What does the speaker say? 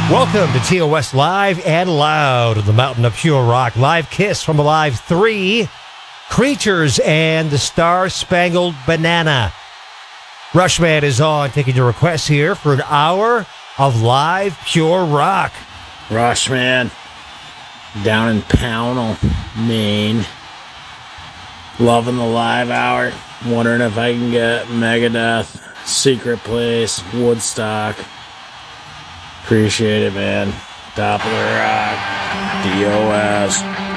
Welcome to TOS Live and Loud of the Mountain of Pure Rock. Live Kiss from Alive 3, Creatures and the Star-Spangled Banana. Rushman is on, taking your requests here for an hour of live pure rock. Rushman, down in Pownell, Maine. Loving the live hour. Wondering if I can get Megadeth, Secret Place, Woodstock. Appreciate it, man. Top of the rock. DOS.